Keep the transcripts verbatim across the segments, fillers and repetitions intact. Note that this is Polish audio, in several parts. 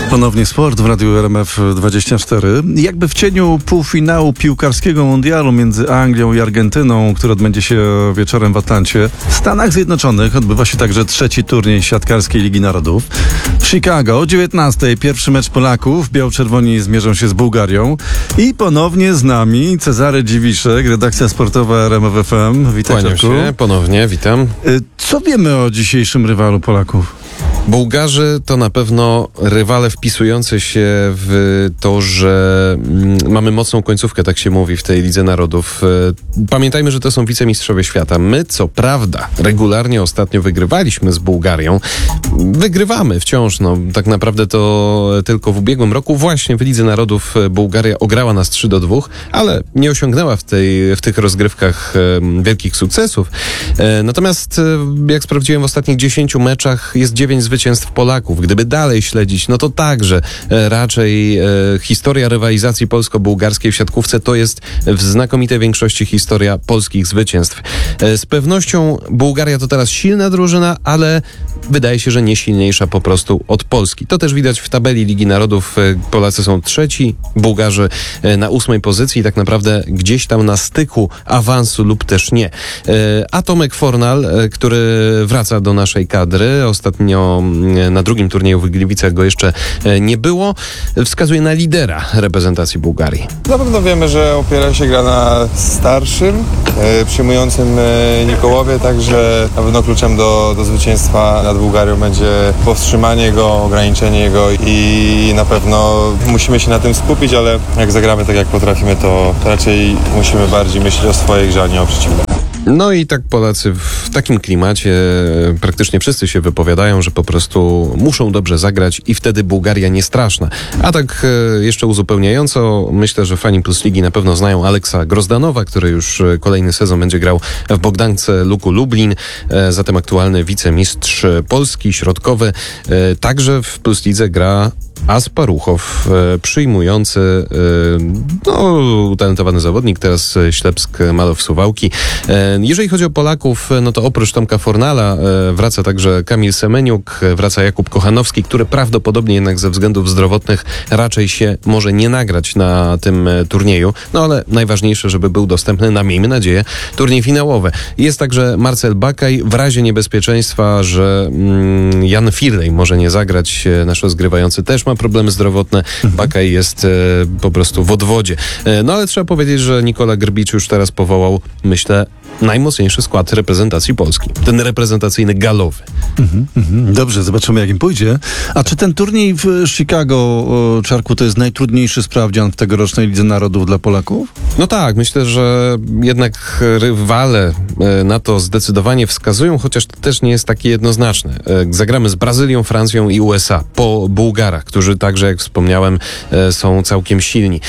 Ponownie sport w Radiu R M F dwadzieścia cztery. Jakby w cieniu półfinału piłkarskiego mundialu między Anglią i Argentyną, który odbędzie się wieczorem w Atlancie, w Stanach Zjednoczonych odbywa się także trzeci turniej siatkarskiej Ligi Narodów. W Chicago o dziewiętnastej pierwszy mecz Polaków. Biało-czerwoni zmierzą się z Bułgarią. I ponownie z nami Cezary Dziwiszek, redakcja sportowa R M F F M. Witaj, Kłaniam się, ponownie, witam. Co wiemy o dzisiejszym rywalu Polaków? Bułgarzy to na pewno rywale wpisujące się w to, że mamy mocną końcówkę, tak się mówi w tej Lidze Narodów. Pamiętajmy, że to są wicemistrzowie świata. My, co prawda, regularnie ostatnio wygrywaliśmy z Bułgarią. Wygrywamy wciąż, no tak naprawdę to tylko w ubiegłym roku właśnie w Lidze Narodów Bułgaria ograła nas trzy do dwóch, ale nie osiągnęła w, tej, w tych rozgrywkach wielkich sukcesów. Natomiast, jak sprawdziłem, w ostatnich dziesięciu meczach jest dziewięć zwycięstw Polaków. Gdyby dalej śledzić, no to także e, raczej e, historia rywalizacji polsko-bułgarskiej w siatkówce to jest w znakomitej większości historia polskich zwycięstw. E, z pewnością Bułgaria to teraz silna drużyna, ale wydaje się, że nie silniejsza po prostu od Polski. To też widać w tabeli Ligi Narodów. E, Polacy są trzeci, Bułgarzy e, na ósmej pozycji i tak naprawdę gdzieś tam na styku awansu lub też nie. E, a Tomek Fornal, e, który wraca do naszej kadry, ostatnio na drugim turnieju w Gliwicach go jeszcze nie było, wskazuje na lidera reprezentacji Bułgarii. Na pewno wiemy, że opiera się gra na starszym, e, przyjmującym e, Nikołowie, także na pewno kluczem do, do zwycięstwa nad Bułgarią będzie powstrzymanie go, ograniczenie go i na pewno musimy się na tym skupić, ale jak zagramy tak jak potrafimy, to, to raczej musimy bardziej myśleć o swojej grze, a nie o przeciwniku. No i tak Polacy w takim klimacie praktycznie wszyscy się wypowiadają, że po prostu muszą dobrze zagrać i wtedy Bułgaria nie straszna. A tak jeszcze uzupełniająco, myślę, że fani Plus Ligi na pewno znają Aleksa Grozdanowa, który już kolejny sezon będzie grał w Bogdance Luku Lublin, zatem aktualny wicemistrz Polski, środkowy. Także w Plus Lidze gra Asparuchow, przyjmujący, no, utalentowany zawodnik, teraz Ślepsk Malow Suwałki. Jeżeli chodzi o Polaków, no to oprócz Tomka Fornala wraca także Kamil Semeniuk, wraca Jakub Kochanowski, który prawdopodobnie jednak ze względów zdrowotnych raczej się może nie nagrać na tym turnieju, no ale najważniejsze, żeby był dostępny na, miejmy nadzieję, turniej finałowy. Jest także Marcel Bakaj, w razie niebezpieczeństwa, że mm, Jan Firlej może nie zagrać, nasz rozgrywający też ma problemy zdrowotne. Mhm. Bakaj jest e, po prostu w odwodzie. E, no ale trzeba powiedzieć, że Nikola Grbicz już teraz powołał, myślę, najmocniejszy skład reprezentacji Polski. Ten reprezentacyjny galowy. Mhm, mhm. Dobrze, zobaczymy jak im pójdzie. A czy ten turniej w Chicago, o, Czarku, to jest najtrudniejszy sprawdzian w tegorocznej Lidze Narodów dla Polaków? No tak, myślę, że jednak rywale na to zdecydowanie wskazują, chociaż to też nie jest takie jednoznaczne. Zagramy z Brazylią, Francją i U S A po Bułgarach, którzy także, jak wspomniałem, są całkiem silni.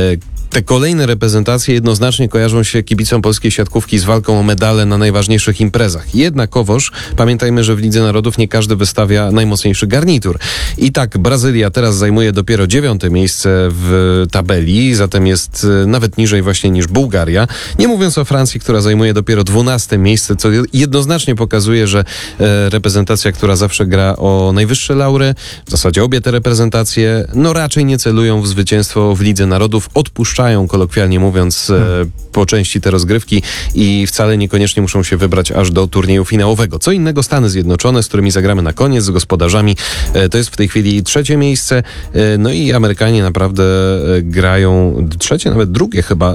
Te kolejne reprezentacje jednoznacznie kojarzą się kibicom polskiej siatkówki z walką o medale na najważniejszych imprezach. Jednakowoż pamiętajmy, że w Lidze Narodów nie każdy wystawia najmocniejszy garnitur. I tak Brazylia teraz zajmuje dopiero dziewiąte miejsce w tabeli, zatem jest nawet niżej właśnie niż Bułgaria. Nie mówiąc o Francji, która zajmuje dopiero dwunaste miejsce, co jednoznacznie pokazuje, że e, reprezentacja, która zawsze gra o najwyższe laury, w zasadzie obie te reprezentacje, no raczej nie celują w zwycięstwo w Lidze Narodów, odpuszczają kolokwialnie mówiąc e, po części te rozgrywki i wcale niekoniecznie muszą się wybrać aż do turnieju finałowego. Co innego Stany Zjednoczone, z którymi zagramy na koniec, z gospodarzami, e, to jest w tej chwili trzecie miejsce, e, no i Amerykanie naprawdę e, grają trzecie, nawet drugie chyba,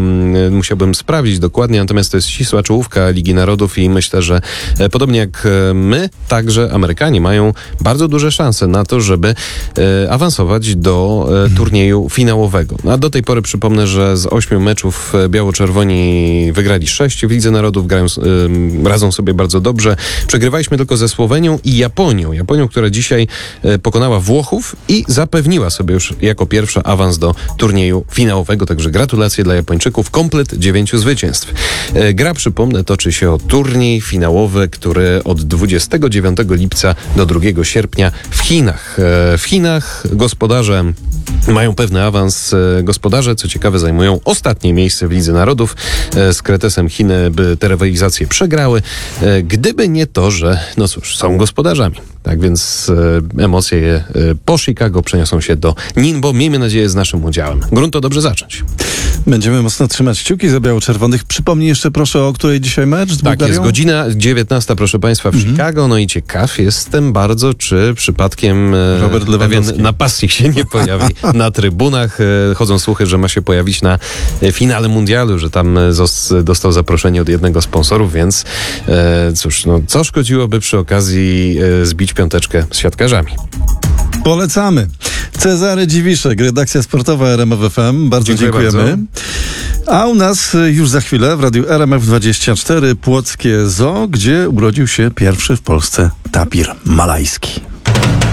e, musiałbym sprawdzić dokładnie, natomiast to jest ścisła czołówka Ligi Narodów i myślę, że e, podobnie jak my, także Amerykanie mają bardzo duże szanse na to, żeby e, awansować do e, turnieju finałowego. A do tej pory przypomnę, że z ośmiu meczów biało-czerwoni wygrali sześć w Lidze Narodów, grają, y, radzą sobie bardzo dobrze. Przegrywaliśmy tylko ze Słowenią i Japonią. Japonią, która dzisiaj y, pokonała Włochów i zapewniła sobie już jako pierwsza awans do turnieju finałowego. Także gratulacje dla Japończyków. Komplet dziewięciu zwycięstw. Y, gra, przypomnę, toczy się o turniej finałowy, który od dwudziestego dziewiątego lipca do drugiego sierpnia w Chinach. Y, w Chinach gospodarzem Mają pewny awans e, gospodarze. Co ciekawe, zajmują ostatnie miejsce w Lidze Narodów. E, z Kretesem Chiny by te rywalizacje przegrały. E, gdyby nie to, że no cóż, są gospodarzami. Tak więc e, emocje e, po Chicago przeniosą się do Ningbo. Miejmy nadzieję z naszym udziałem. Grunt to dobrze zacząć. Będziemy mocno trzymać kciuki za biało-czerwonych. Przypomnij jeszcze proszę, o której dzisiaj mecz z Tak, Bułgarią? jest godzina dziewiętnasta, proszę Państwa, w Mhm. Chicago. No i ciekaw jestem bardzo, czy przypadkiem e, Robert Lewandowski. pewien napastnik się nie pojawi na trybunach. E, chodzą słuchy, że ma się pojawić na e, finale mundialu, że tam e, zos- dostał zaproszenie od jednego z sponsorów, więc e, cóż, no, co szkodziłoby przy okazji e, zbić piąteczkę z siatkarzami. Polecamy. Cezary Dziwiszek, redakcja sportowa R M F F M. Bardzo Dziękuję dziękujemy. A u nas y, już za chwilę w radiu R M F dwadzieścia cztery Płockie Zoo, gdzie urodził się pierwszy w Polsce tapir malajski.